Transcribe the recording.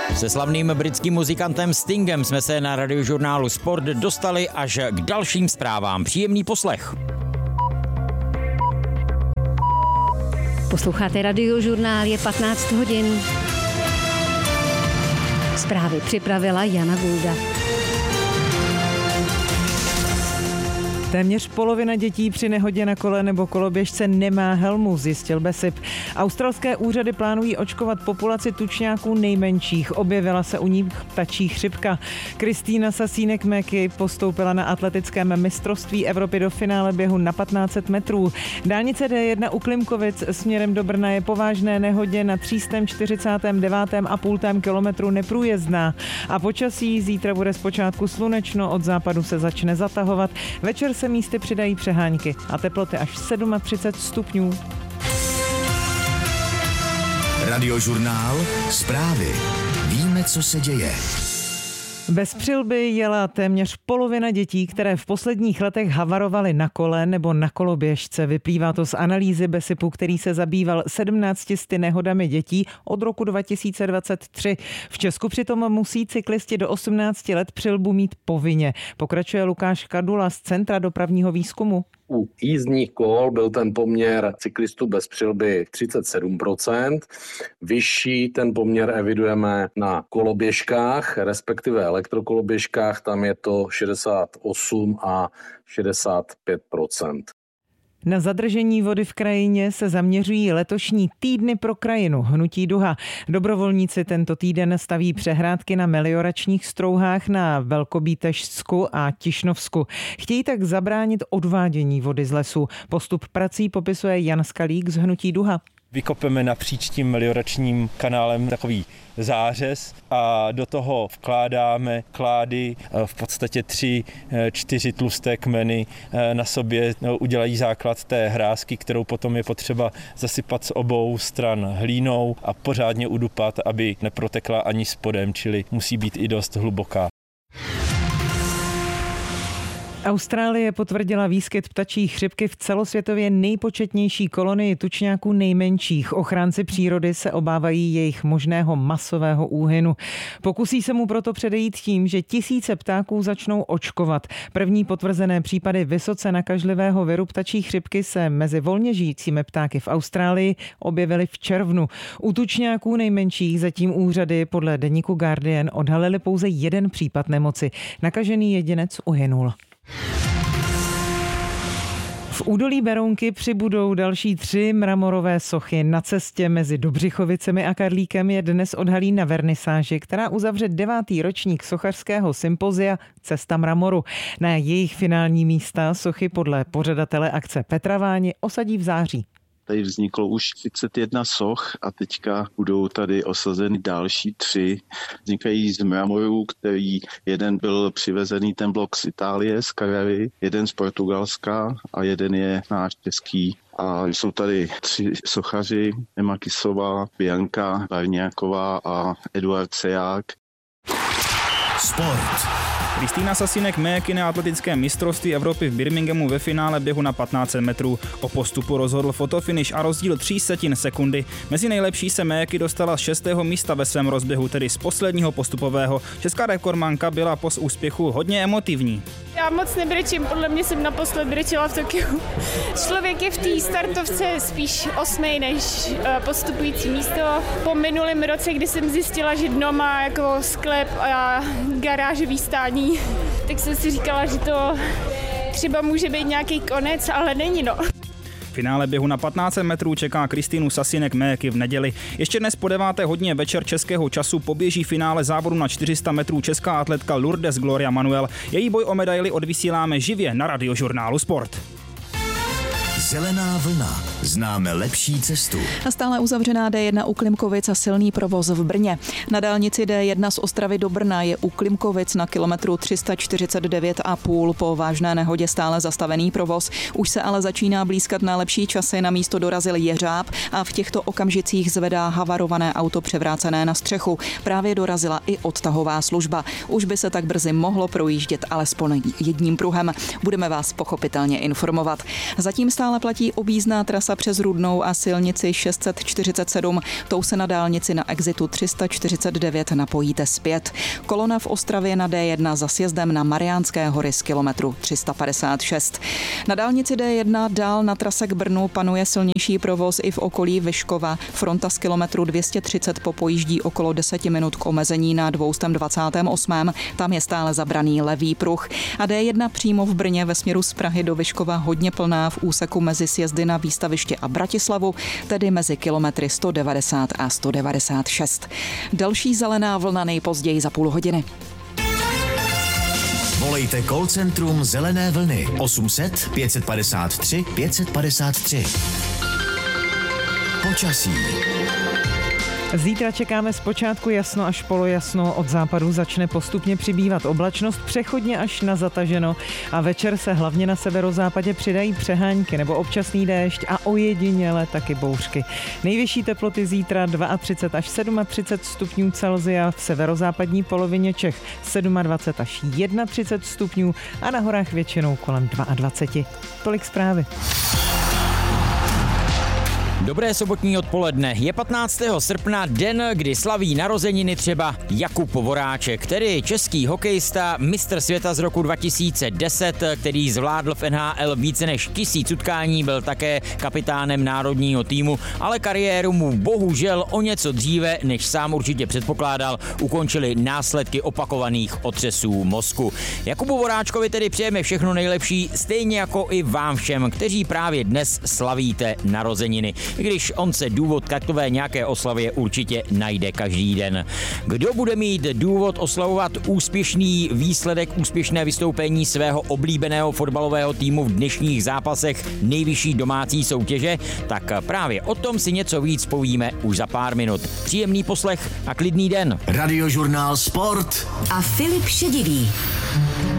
Se slavným britským muzikantem Stingem jsme se na Radiožurnálu Sport dostali až k dalším zprávám. Příjemný poslech. Posloucháte Radiožurnál, je 15 hodin. Zprávy připravila Jana Gulda. Téměř polovina dětí při nehodě na kole nebo koloběžce nemá helmu, zjistil BESIP. Australské úřady plánují očkovat populaci tučňáků nejmenších. Objevila se u ní ptačí chřipka. Kristýna Sasínek-Mäki postoupila na atletickém mistrovství Evropy do finále běhu na 1500 metrů. Dálnice D1 u Klimkovic směrem do Brna je po vážné nehodě na 349,5 kilometru neprůjezdná. A počasí zítra bude zpočátku slunečno, od západu se začne zatahovat. Večer se místy přidají přehánky a teploty až 37 stupňů. Radiožurnál, zprávy. Víme, co se děje. Bez přilby jela téměř polovina dětí, které v posledních letech havarovaly na kole nebo na koloběžce. Vyplývá to z analýzy BESIPu, který se zabýval 17 nehodami dětí od roku 2023. V Česku přitom musí cyklisti do 18 let přilbu mít povinně. Pokračuje Lukáš Kadula z Centra dopravního výzkumu. U jízdních kol byl ten poměr cyklistů bez přilby 37%. Vyšší ten poměr evidujeme na koloběžkách, respektive elektrokoloběžkách, tam je to 68 a 65%. Na zadržení vody v krajině se zaměřují letošní týdny pro krajinu Hnutí Duha. Dobrovolníci tento týden staví přehrádky na melioračních strouhách na Velkobítežsku a Tišnovsku. Chtějí tak zabránit odvádění vody z lesu. Postup prací popisuje Jan Skalík z Hnutí Duha. Vykopeme napříč tím melioračním kanálem takový zářez a do toho vkládáme klády, v podstatě 3-4 tlusté kmeny na sobě udělají základ té hrázky, kterou potom je potřeba zasypat z obou stran hlínou a pořádně udupat, aby neprotekla ani spodem, čili musí být i dost hluboká. Austrálie potvrdila výskyt ptačí chřipky v celosvětově nejpočetnější kolonii tučňáků nejmenších. Ochránci přírody se obávají jejich možného masového úhynu. Pokusí se mu proto předejít tím, že tisíce ptáků začnou očkovat. První potvrzené případy vysoce nakažlivého viru ptačí chřipky se mezi volně žijícími ptáky v Austrálii objevily v červnu. U tučňáků nejmenších zatím úřady podle deníku Guardian odhalily pouze jeden případ nemoci. Nakažený jedinec uhynul. V údolí Berounky přibudou další 3 mramorové sochy. Na cestě mezi Dobřichovicemi a Karlíkem je dnes odhalí na vernisáži, která uzavře 9. ročník sochařského sympozia Cesta mramoru. Na jejich finální místa sochy podle pořadatele akce Petra Váni osadí v září. Tady vzniklo už 31 soch a teďka budou tady osazeny další 3. Vznikají z mramoru, který jeden byl přivezený ten blok z Itálie, z Carrary, jeden z Portugalska a jeden je náš český. A jsou tady 3 sochaři, Emma Kisová, Bianka Barňáková a Eduard Seják. Sport. Kristýna Sasínek-Mäki na atletickém mistrovství Evropy v Birminghamu ve finále běhu na 1500 metrů. O postupu rozhodl fotofinish a rozdíl 0,03 sekundy. Mezi nejlepší se Mäki dostala z 6. místa ve svém rozběhu, tedy z posledního postupového. Česká rekordmanka byla po úspěchu hodně emotivní. Já moc nebrečím, podle mě jsem naposled brečela v Tokiu. Člověk je v té startovce spíš 8. než postupující místo. Po minulém roce, kdy jsem zjistila, že dno má jako sklep a garážový stání, tak jsem si říkala, že to třeba může být nějaký konec, ale není no. Finále běhu na 1500 metrů čeká Kristýnu Sasínek-Mäki v neděli. Ještě dnes po 9. hodině večer českého času poběží finále závodu na 400 metrů česká atletka Lourdes Gloria Manuel. Její boj o medaili odvysíláme živě na Radiožurnálu Sport. Zelená vlna. Známe lepší cestu. A stále uzavřená D1 u Klimkovic a silný provoz v Brně. Na dálnici D1 z Ostravy do Brna je u Klimkovic na kilometru 349,5 po vážné nehodě stále zastavený provoz. Už se ale začíná blízkat na lepší časy, na místo dorazil jeřáb a v těchto okamžicích zvedá havarované auto převrácené na střechu. Právě dorazila i odtahová služba. Už by se tak brzy mohlo projíždět alespoň jedním pruhem. Budeme vás pochopitelně informovat. Zatím stále platí objízdná trasa přes Rudnou a silnici 647. Tou se na dálnici na exitu 349 napojíte zpět. Kolona v Ostravě na D1 za sjezdem na Mariánské hory z kilometru 356. Na dálnici D1 dál na trase k Brnu panuje silnější provoz i v okolí Vyškova. Fronta z kilometru 230 popojíždí okolo 10 minut k omezení na 228. Tam je stále zabraný levý pruh. A D1 přímo v Brně ve směru z Prahy do Vyškova hodně plná v úseku mezi sjezdy na Výstaviště a Bratislavu, tedy mezi kilometry 190 a 196. Další zelená vlna nejpozději za půl hodiny. Volejte call centrum Zelené vlny 800 553 553. Počasí. Zítra čekáme zpočátku jasno až polojasno, od západu začne postupně přibývat oblačnost, přechodně až na zataženo a večer se hlavně na severozápadě přidají přehánky nebo občasný déšť a ojediněle taky bouřky. Nejvyšší teploty zítra 32 až 37 stupňů Celsia, v severozápadní polovině Čech 27 až 31 stupňů a na horách většinou kolem 22. Tolik zprávy. Dobré sobotní odpoledne. Je 15. srpna, den, kdy slaví narozeniny třeba Jakub Voráček, který český hokejista, mistr světa z roku 2010, který zvládl v NHL více než 1000 utkání, byl také kapitánem národního týmu, ale kariéru mu bohužel o něco dříve, než sám určitě předpokládal, ukončili následky opakovaných otřesů mozku. Jakubu Voráčkovi tedy přejeme všechno nejlepší, stejně jako i vám všem, kteří právě dnes slavíte narozeniny. I když on se důvod k takové nějaké oslavě určitě najde každý den. Kdo bude mít důvod oslavovat úspěšný výsledek, úspěšné vystoupení svého oblíbeného fotbalového týmu v dnešních zápasech nejvyšší domácí soutěže, tak právě o tom si něco víc povíme už za pár minut. Příjemný poslech a klidný den. Radiožurnál Sport a Filip Šedivý.